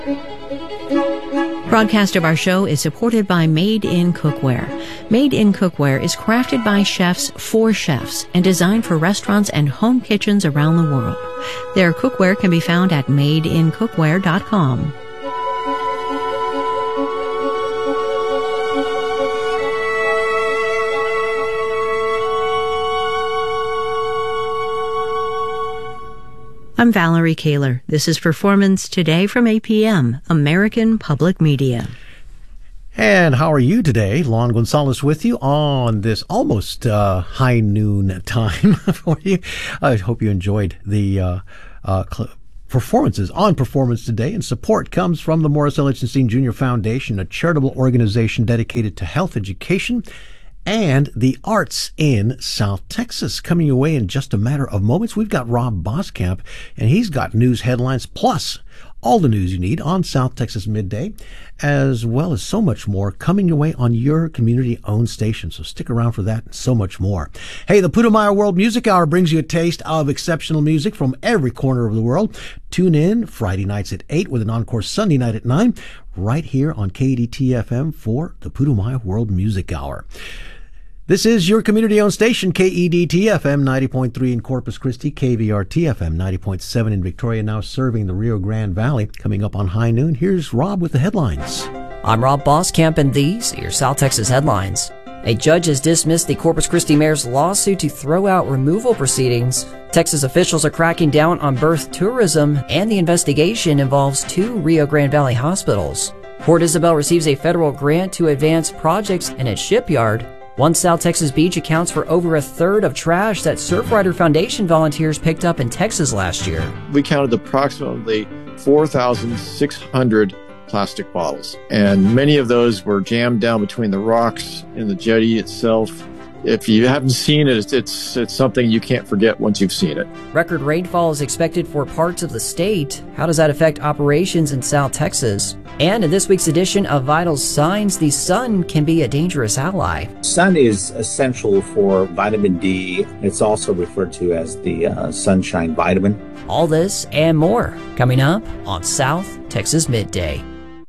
Broadcast of our show is supported by Made in Cookware. Made in Cookware is crafted by chefs for chefs and designed for restaurants and home kitchens around the world. Their cookware can be found at madeincookware.com. I'm Valerie Kaler. This is Performance Today from APM, American Public Media. And how are you today? Lon Gonzalez with you on this almost high noon time for you. I hope you enjoyed the performances on Performance Today, and support comes from the Morris L. Lichtenstein Jr. Foundation, a charitable organization dedicated to health education and the arts in South Texas. Coming your way in just a matter of moments, we've got Rob Boskamp, and he's got news headlines plus all the news you need on South Texas Midday, as well as so much more coming your way on your community-owned station. So stick around for that and so much more. Hey, the Putumayo World Music Hour brings you a taste of exceptional music from every corner of the world. Tune in Friday nights at 8 with an encore Sunday night at 9 right here on KEDT-FM for the Putumayo World Music Hour. This is your community-owned station, KEDT-FM 90.3 in Corpus Christi, KVRT-FM 90.7 in Victoria, now serving the Rio Grande Valley. Coming up on High Noon, here's Rob with the headlines. I'm Rob Boskamp, and these are your South Texas headlines. A judge has dismissed the Corpus Christi mayor's lawsuit to throw out removal proceedings. Texas officials are cracking down on birth tourism, and the investigation involves 2 Rio Grande Valley hospitals. Port Isabel receives a federal grant to advance projects in its shipyard. One South Texas beach accounts for over a third of trash that Surfrider Foundation volunteers picked up in Texas last year. We counted approximately 4,600 plastic bottles, and many of those were jammed down between the rocks in the jetty itself. If you haven't seen it, it's something you can't forget once you've seen it. Record rainfall is expected for parts of the state. How does that affect operations in South Texas? And in this week's edition of Vital Signs, the sun can be a dangerous ally. Sun is essential for vitamin D. It's also referred to as the sunshine vitamin. All this and more coming up on South Texas Midday.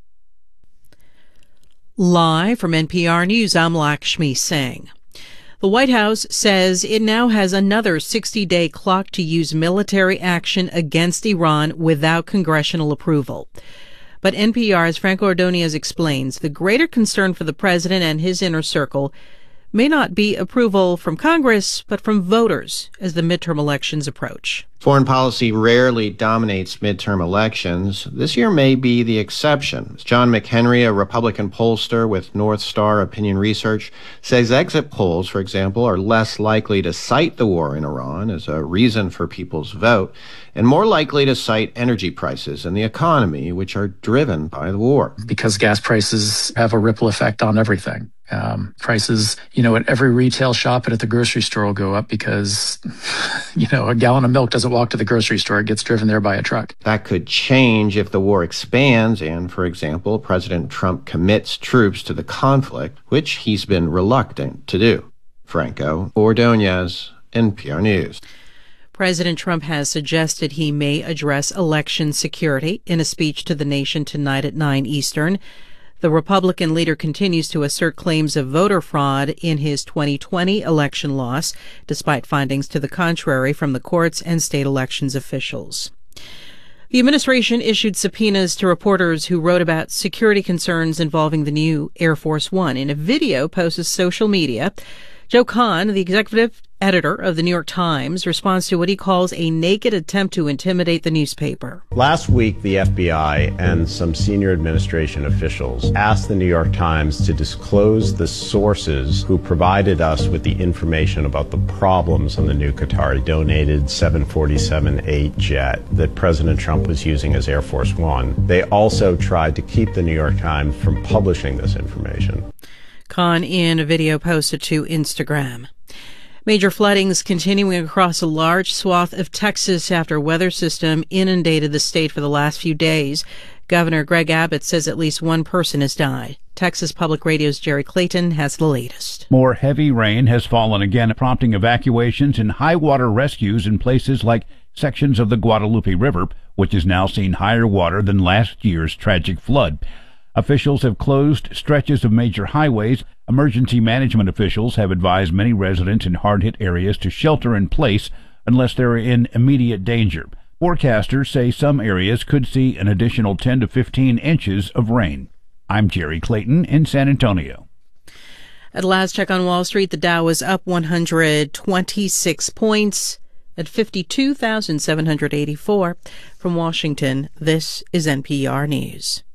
Live from NPR News, I'm Lakshmi Singh. The White House says it now has another 60-day clock to use military action against Iran without congressional approval. But NPR's Franco Ordonez explains the greater concern for the president and his inner circle may not be approval from Congress, but from voters as the midterm elections approach. Foreign policy rarely dominates midterm elections. This year may be the exception. John McHenry, a Republican pollster with North Star Opinion Research, says exit polls, for example, are less likely to cite the war in Iran as a reason for people's vote, and more likely to cite energy prices and the economy, which are driven by the war. Because gas prices have a ripple effect on everything. Prices, at every retail shop and at the grocery store will go up because, a gallon of milk doesn't walk to the grocery store. It gets driven there by a truck. That could change if the war expands and, for example, President Trump commits troops to the conflict, which he's been reluctant to do. Franco Ordonez, NPR News. President Trump has suggested he may address election security in a speech to the nation tonight at 9 Eastern. The Republican leader continues to assert claims of voter fraud in his 2020 election loss, despite findings to the contrary from the courts and state elections officials. The administration issued subpoenas to reporters who wrote about security concerns involving the new Air Force One. In a video posted to social media, Joe Kahn, the executive editor of the New York Times, responds to what he calls a naked attempt to intimidate the newspaper. Last week, the FBI and some senior administration officials asked the New York Times to disclose the sources who provided us with the information about the problems on the new Qatari-donated 747-8 jet that President Trump was using as Air Force One. They also tried to keep the New York Times from publishing this information. Kahn in a video posted to Instagram. Major floodings continuing across a large swath of Texas after a weather system inundated the state for the last few days. Governor Greg Abbott says at least one person has died. Texas Public Radio's Jerry Clayton has the latest. More heavy rain has fallen again, prompting evacuations and high water rescues in places like sections of the Guadalupe River, which has now seen higher water than last year's tragic flood. Officials have closed stretches of major highways. Emergency management officials have advised many residents in hard-hit areas to shelter in place unless they're in immediate danger. Forecasters say some areas could see an additional 10 to 15 inches of rain. I'm Jerry Clayton in San Antonio. At last check on Wall Street, the Dow was up 126 points at 52,784. From Washington, this is NPR News.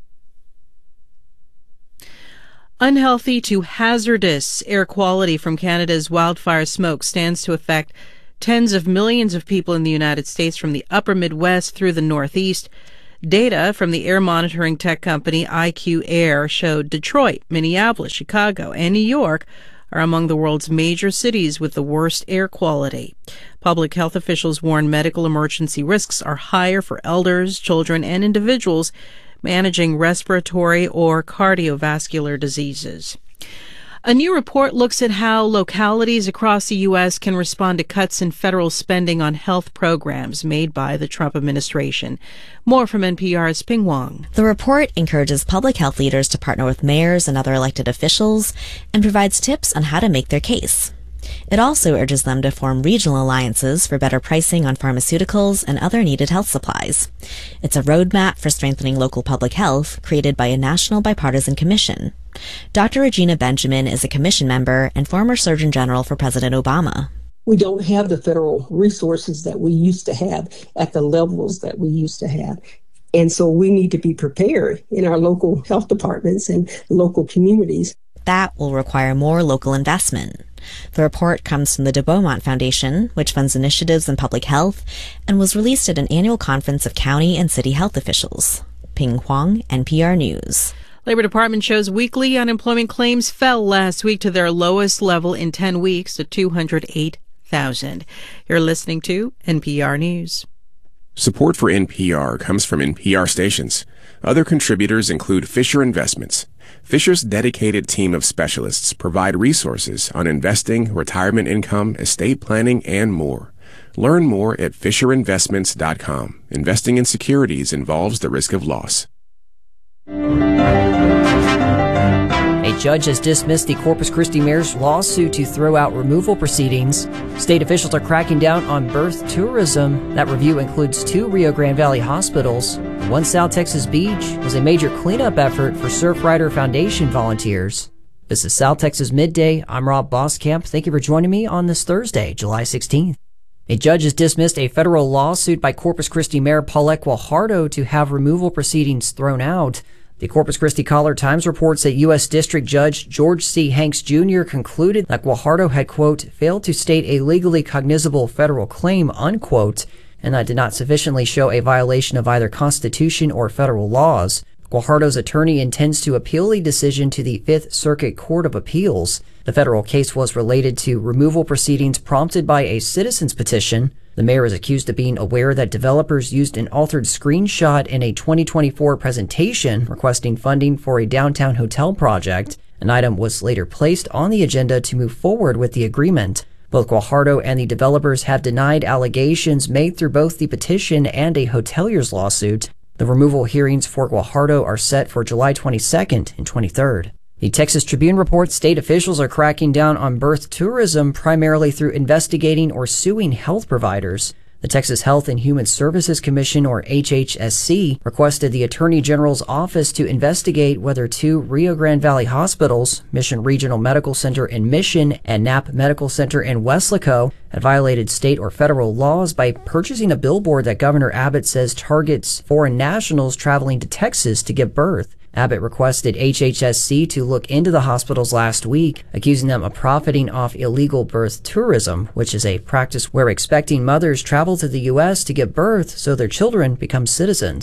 Unhealthy to hazardous air quality from Canada's wildfire smoke stands to affect tens of millions of people in the United States from the upper Midwest through the Northeast. Data from the air monitoring tech company IQ Air showed Detroit, Minneapolis, Chicago, and New York are among the world's major cities with the worst air quality. Public health officials warn medical emergency risks are higher for elders, children, and individuals managing respiratory or cardiovascular diseases. A new report looks at how localities across the U.S. can respond to cuts in federal spending on health programs made by the Trump administration. More from NPR's Ping Wong. The report encourages public health leaders to partner with mayors and other elected officials and provides tips on how to make their case. It also urges them to form regional alliances for better pricing on pharmaceuticals and other needed health supplies. It's a roadmap for strengthening local public health created by a national bipartisan commission. Dr. Regina Benjamin is a commission member and former Surgeon General for President Obama. We don't have the federal resources that we used to have at the levels that we used to have. And so we need to be prepared in our local health departments and local communities. That will require more local investment. The report comes from the de Beaumont Foundation, which funds initiatives in public health, and was released at an annual conference of county and city health officials. Ping Huang, NPR News. Labor Department shows weekly unemployment claims fell last week to their lowest level in 10 weeks to 208,000. You're listening to NPR News. Support for NPR comes from NPR stations. Other contributors include Fisher Investments. Fisher's dedicated team of specialists provide resources on investing, retirement income, estate planning, and more. Learn more at FisherInvestments.com. Investing in securities involves the risk of loss. A judge has dismissed the Corpus Christi mayor's lawsuit to throw out removal proceedings. State officials are cracking down on birth tourism. That review includes 2 Rio Grande Valley hospitals. One South Texas beach was a major cleanup effort for Surfrider Foundation volunteers. This is South Texas Midday. I'm Rob Boskamp. Thank you for joining me on this Thursday, July 16th. A judge has dismissed a federal lawsuit by Corpus Christi Mayor Paulette Guajardo to have removal proceedings thrown out. The Corpus Christi Caller-Times reports that U.S. District Judge George C. Hanks Jr. concluded that Guajardo had, quote, failed to state a legally cognizable federal claim, unquote, and that did not sufficiently show a violation of either Constitution or federal laws. Guajardo's attorney intends to appeal the decision to the Fifth Circuit Court of Appeals. The federal case was related to removal proceedings prompted by a citizen's petition. The mayor is accused of being aware that developers used an altered screenshot in a 2024 presentation requesting funding for a downtown hotel project. An item was later placed on the agenda to move forward with the agreement. Both Guajardo and the developers have denied allegations made through both the petition and a hotelier's lawsuit. The removal hearings for Guajardo are set for July 22nd and 23rd. The Texas Tribune reports state officials are cracking down on birth tourism primarily through investigating or suing health providers. The Texas Health and Human Services Commission, or HHSC, requested the Attorney General's office to investigate whether 2 Rio Grande Valley hospitals, Mission Regional Medical Center in Mission and Knapp Medical Center in Weslaco, had violated state or federal laws by purchasing a billboard that Governor Abbott says targets foreign nationals traveling to Texas to give birth. Abbott requested HHSC to look into the hospitals last week, accusing them of profiting off illegal birth tourism, which is a practice where expecting mothers travel to the U.S. to give birth so their children become citizens.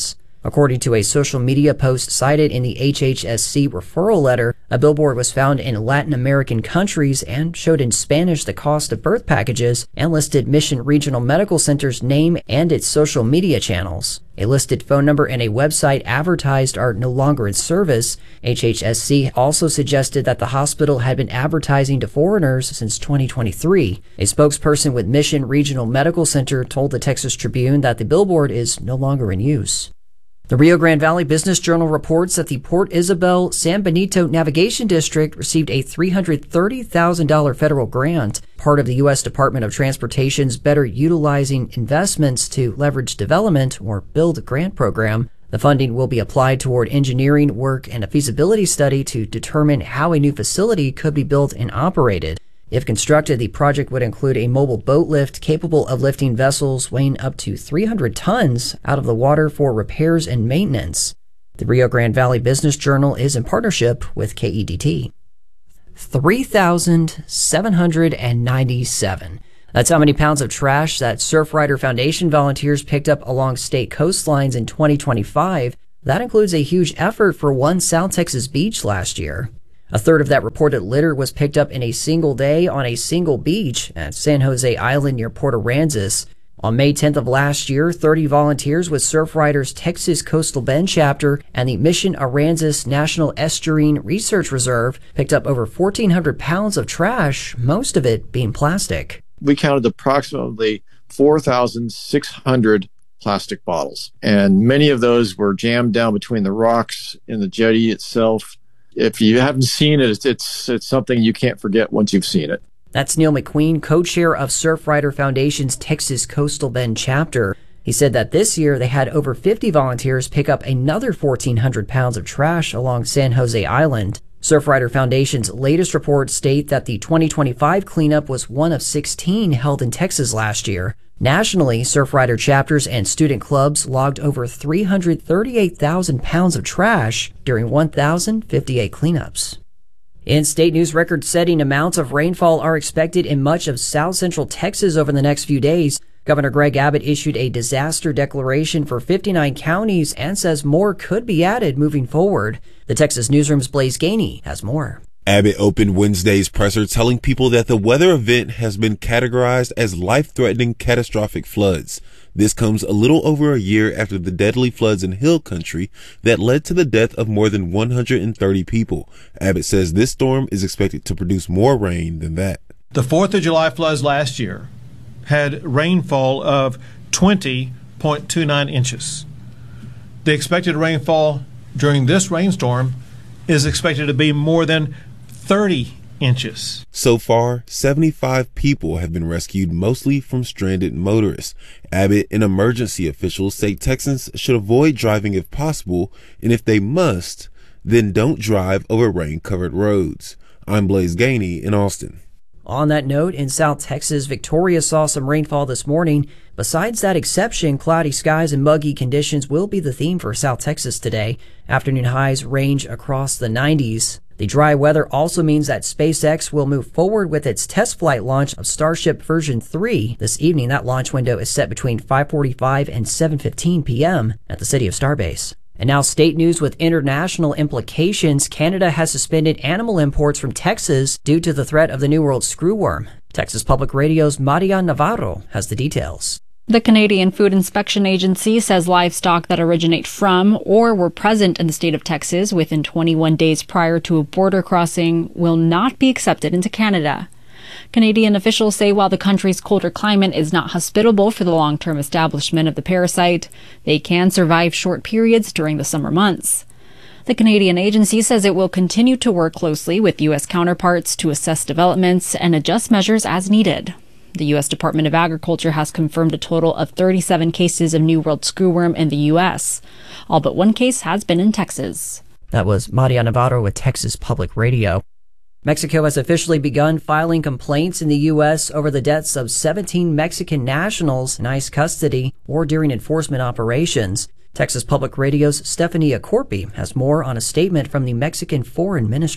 According to a social media post cited in the HHSC referral letter, a billboard was found in Latin American countries and showed in Spanish the cost of birth packages and listed Mission Regional Medical Center's name and its social media channels. A listed phone number and a website advertised are no longer in service. HHSC also suggested that the hospital had been advertising to foreigners since 2023. A spokesperson with Mission Regional Medical Center told the Texas Tribune that the billboard is no longer in use. The Rio Grande Valley Business Journal reports that the Port Isabel San Benito Navigation District received a $330,000 federal grant, part of the U.S. Department of Transportation's Better Utilizing Investments to Leverage Development, or BUILD grant program. The funding will be applied toward engineering work and a feasibility study to determine how a new facility could be built and operated. If constructed, the project would include a mobile boat lift capable of lifting vessels weighing up to 300 tons out of the water for repairs and maintenance. The Rio Grande Valley Business Journal is in partnership with KEDT. 3,797. That's how many pounds of trash that Surfrider Foundation volunteers picked up along state coastlines in 2025. That includes a huge effort for one South Texas beach last year. A third of that reported litter was picked up in a single day on a single beach at San Jose Island near Port Aransas. On May 10th of last year, 30 volunteers with Surfrider's Texas Coastal Bend chapter and the Mission Aransas National Estuarine Research Reserve picked up over 1,400 pounds of trash, most of it being plastic. We counted approximately 4,600 plastic bottles, and many of those were jammed down between the rocks in the jetty itself. If you haven't seen it, it's something you can't forget once you've seen it. That's Neil McQueen, co-chair of Surfrider Foundation's Texas Coastal Bend chapter. He said that this year they had over 50 volunteers pick up another 1,400 pounds of trash along San Jose Island. Surfrider Foundation's latest reports state that the 2025 cleanup was one of 16 held in Texas last year. Nationally, Surfrider chapters and student clubs logged over 338,000 pounds of trash during 1,058 cleanups. In state news, record-setting amounts of rainfall are expected in much of south central Texas over the next few days. Governor Greg Abbott issued a disaster declaration for 59 counties and says more could be added moving forward. The Texas Newsroom's Blaze Gainey has more. Abbott opened Wednesday's presser telling people that the weather event has been categorized as life-threatening catastrophic floods. This comes a little over a year after the deadly floods in Hill Country that led to the death of more than 130 people. Abbott says this storm is expected to produce more rain than that. The 4th of July floods last year had rainfall of 20.29 inches. The expected rainfall during this rainstorm is expected to be more than 30 inches. So far, 75 people have been rescued, mostly from stranded motorists. Abbott and emergency officials say Texans should avoid driving if possible, and if they must, then don't drive over rain-covered roads. I'm Blaze Gainey in Austin. On that note, in South Texas, Victoria saw some rainfall this morning. Besides that exception, cloudy skies and muggy conditions will be the theme for South Texas today. Afternoon highs range across the 90s. The dry weather also means that SpaceX will move forward with its test flight launch of Starship version 3. This evening, that launch window is set between 5:45 and 7:15 p.m. at the City of Starbase. And now state news with international implications. Canada has suspended animal imports from Texas due to the threat of the New World screwworm. Texas Public Radio's Maria Navarro has the details. The Canadian Food Inspection Agency says livestock that originate from or were present in the state of Texas within 21 days prior to a border crossing will not be accepted into Canada. Canadian officials say while the country's colder climate is not hospitable for the long-term establishment of the parasite, they can survive short periods during the summer months. The Canadian agency says it will continue to work closely with U.S. counterparts to assess developments and adjust measures as needed. The U.S. Department of Agriculture has confirmed a total of 37 cases of New World screwworm in the U.S. All but one case has been in Texas. That was Maria Navarro with Texas Public Radio. Mexico has officially begun filing complaints in the U.S. over the deaths of 17 Mexican nationals in ICE custody or during enforcement operations. Texas Public Radio's Stephanie Acorpi has more on a statement from the Mexican Foreign Ministry.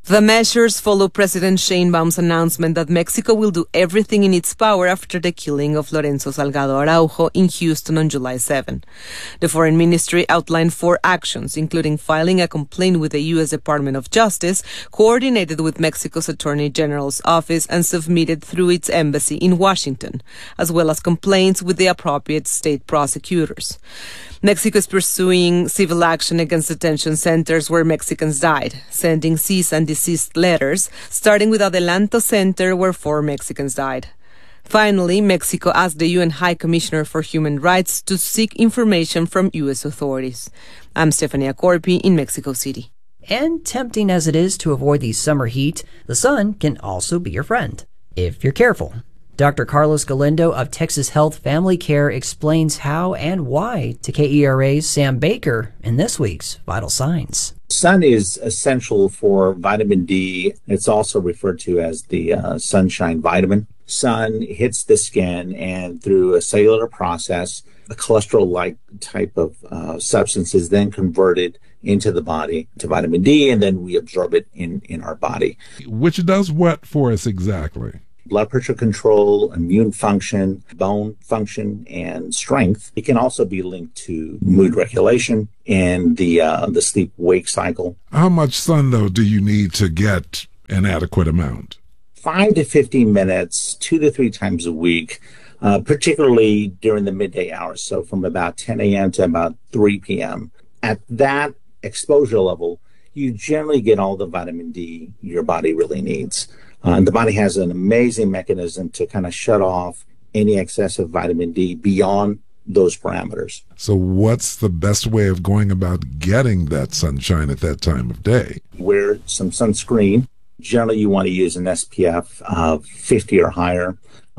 The measures follow President Sheinbaum's announcement that Mexico will do everything in its power after the killing of Lorenzo Salgado Araujo in Houston on July 7. The Foreign Ministry outlined 4 actions, including filing a complaint with the U.S. Department of Justice, coordinated with Mexico's Attorney General's office and submitted through its embassy in Washington, as well as complaints with the appropriate state prosecutors. Mexico is pursuing civil action against detention centers where Mexicans died, sending cease and desist letters, starting with Adelanto Center where 4 Mexicans died. Finally, Mexico asked the UN High Commissioner for Human Rights to seek information from U.S. authorities. I'm Stefania Corpi in Mexico City. And tempting as it is to avoid the summer heat, the sun can also be your friend, if you're careful. Dr. Carlos Galindo of Texas Health Family Care explains how and why to KERA's Sam Baker in this week's Vital Signs. Sun is essential for vitamin D. It's also referred to as the sunshine vitamin. Sun hits the skin, and through a cellular process, a cholesterol-like type of substance is then converted into the body to vitamin D, and then we absorb it in our body. Which does what for us exactly? Blood pressure control, immune function, bone function, and strength. It can also be linked to mood regulation and the sleep-wake cycle. How much sun, though, do you need to get an adequate amount? 5 to 15 minutes, 2 to 3 times a week, particularly during the midday hours, so from about 10 a.m. to about 3 p.m. At that exposure level, you generally get all the vitamin D your body really needs. And the body has an amazing mechanism to kind of shut off any excessive vitamin D beyond those parameters. So what's the best way of going about getting that sunshine at that time of day? Wear some sunscreen. Generally, you want to use an SPF of 50 or higher.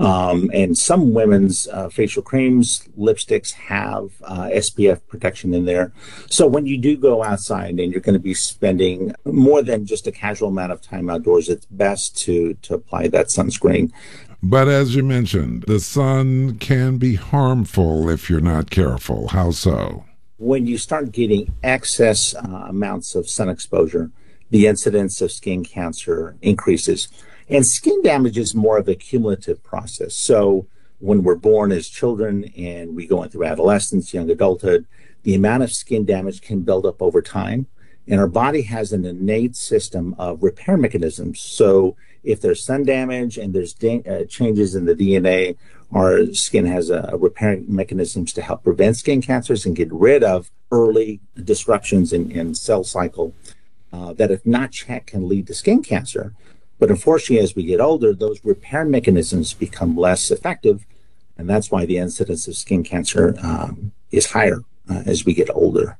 And some women's facial creams, lipsticks have SPF protection in there. So when you do go outside and you're going to be spending more than just a casual amount of time outdoors, it's best to apply that sunscreen. But as you mentioned, the sun can be harmful if you're not careful. How so? When you start getting excess amounts of sun exposure, the incidence of skin cancer increases. And skin damage is more of a cumulative process. So when we're born as children and we go through adolescence, young adulthood, the amount of skin damage can build up over time. And our body has an innate system of repair mechanisms. So if there's sun damage and there's changes in the DNA, our skin has a repair mechanisms to help prevent skin cancers and get rid of early disruptions in cell cycle that, if not checked, can lead to skin cancer. But unfortunately, as we get older, those repair mechanisms become less effective, and that's why the incidence of skin cancer is higher as we get older.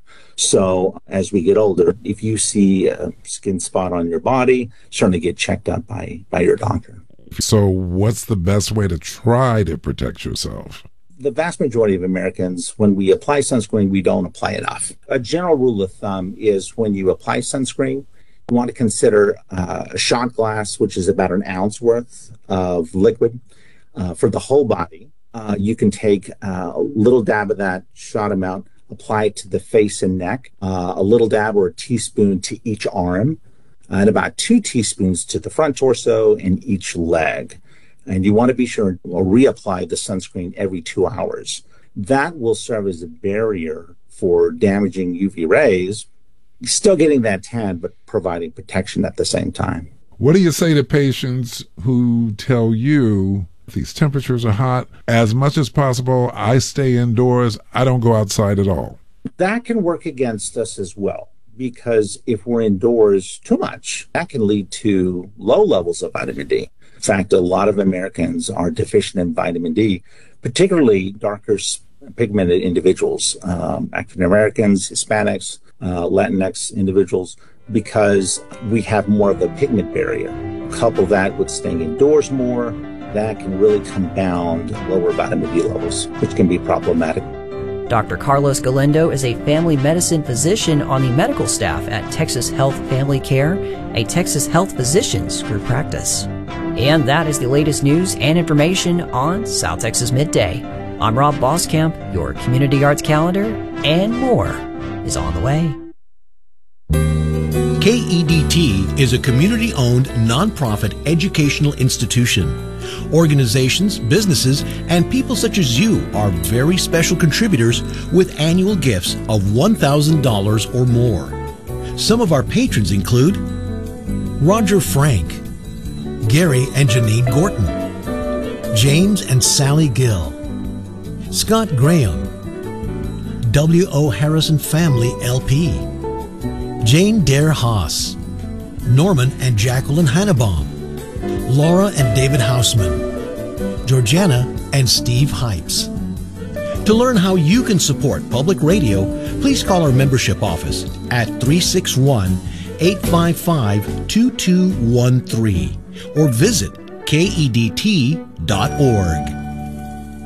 So as we get older, if you see a skin spot on your body, certainly get checked out by your doctor. So what's the best way to try to protect yourself? The vast majority of Americans, when we apply sunscreen, we don't apply enough. A general rule of thumb is when you apply sunscreen, you want to consider a shot glass, which is about an ounce worth of liquid for the whole body. You can take a little dab of that shot amount, apply it to the face and neck, a little dab or a teaspoon to each arm, and about 2 teaspoons to the front torso and each leg. And you want to be sure to reapply the sunscreen every 2 hours. That will serve as a barrier for damaging UV rays, still getting that tan, but providing protection at the same time. What do you say to patients who tell you these temperatures are hot? As much as possible, I stay indoors. I don't go outside at all. That can work against us as well, because if we're indoors too much, that can lead to low levels of vitamin D. In fact, a lot of Americans are deficient in vitamin D, particularly darker pigmented individuals, African Americans, Hispanics, Latinx individuals, because we have more of a pigment barrier. Couple that with staying indoors more, that can really compound lower vitamin D levels, which can be problematic. Dr. Carlos Galindo is a family medicine physician on the medical staff at Texas Health Family Care, a Texas Health Physicians Group practice. And that is the latest news and information on South Texas Midday. I'm Rob Boskamp. Your community arts calendar and more is on the way. KEDT is a community-owned nonprofit educational institution. Organizations, businesses, and people such as you are very special contributors with annual gifts of $1,000 or more. Some of our patrons include Roger Frank, Gary and Janine Gorton, James and Sally Gill, Scott Graham, W.O. Harrison Family LP, Jane Dare Haas, Norman and Jacqueline Hannebom, Laura and David Hausman, Georgiana and Steve Hypes. To learn how you can support public radio, please call our membership office at 361-855-2213 or visit KEDT.org.